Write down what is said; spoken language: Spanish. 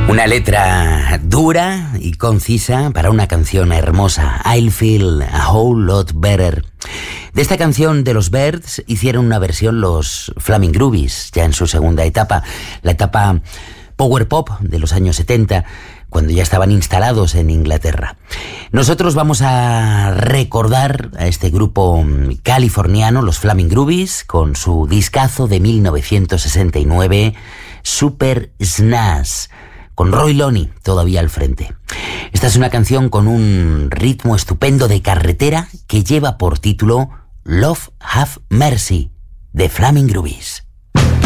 Una letra dura y concisa para una canción hermosa. I'll Feel a Whole Lot Better. De esta canción de los Byrds hicieron una versión los Flaming Groovies, ya en su segunda etapa, la etapa power pop de los años 70, cuando ya estaban instalados en Inglaterra. Nosotros vamos a recordar a este grupo californiano, los Flaming Groovies, con su discazo de 1969, Super Snaz, con Roy Loney todavía al frente. Esta es una canción con un ritmo estupendo de carretera que lleva por título Love Have Mercy, de Flaming Groovies.